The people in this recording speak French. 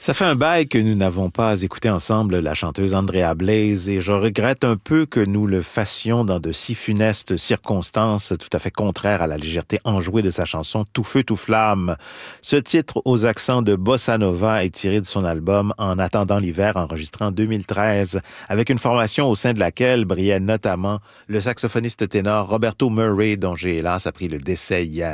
Ça fait un bail que nous n'avons pas écouté ensemble la chanteuse Andrea Blaze et je regrette un peu que nous le fassions dans de si funestes circonstances tout à fait contraires à la légèreté enjouée de sa chanson Tout feu, tout flamme. Ce titre aux accents de bossa nova est tiré de son album En attendant l'hiver enregistré en 2013 avec une formation au sein de laquelle brillait notamment le saxophoniste ténor Roberto Murray dont j'ai hélas appris le décès hier.